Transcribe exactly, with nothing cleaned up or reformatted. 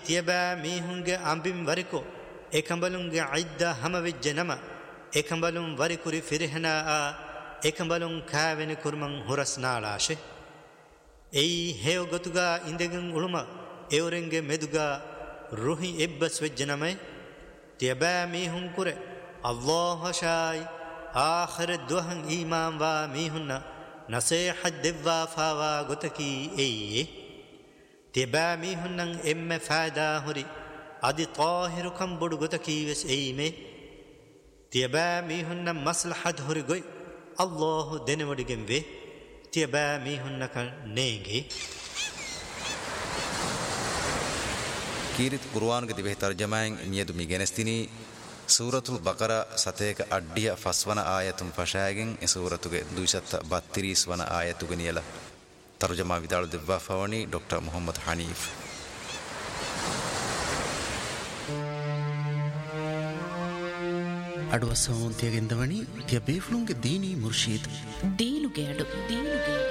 තියබෑ මීහුන්ගේ අම්බිම් වරිකෝ එකඹලුන්ගේ අයිද්දා හමවිජ්ජ නම එකඹලුන් වරිකුරි ෆිරිහනා එකඹලුන් කෑවෙන කුරුමන් හොරස්නාලාශේ එයි හේව ගතුගා ඉඳගෙන් උළුම එවරෙන්ගේ මෙදුගා රුහි එබ්බස් වෙජ්ජ නමයි තියබෑ මීහුන් කුර අල්ලාහ් ශායි ආඛිර දුහන් ඊමාන් වා මීහුන්න නසීහත් දෙවවා ෆාවා ගොතකි එයි තියබෑ මීහුන්නන් එම්මෙ ෆාදා හොරි අදි තාහිරුකම් බොඩු ගොතකි වෙස් එයිමේ තියබෑ මීහුන්න මස්ලහත් හොරි ගොයි අල්ලාහ් දෙනවඩිගෙන් වේ තියබෑ මීහුන්නක නේගේ කීරිත් කුර්ආන්ගේ දිවෙහි තර්ජමායෙන් නියදු මි ගෙනස්තිනි සූරතුල් බකරා සතේක අඩ්ඩිය ෆස්වන ආයතුන් ෆෂාගෙන් ඒ සූරතුගේ දුයිසත් බත්තිරිස් වන ආයතුගේ නියල තර්ජමා විදාළු දෙවවා ෆවනි ඩොක්ටර් මොහම්මද් හනීෆ් අඩුවසෝන් තියගෙන්දවනි තිය බේෆුලුන්ගේ දීනී මුර්ෂීද් දීනුගේ අඩු දීනුගේ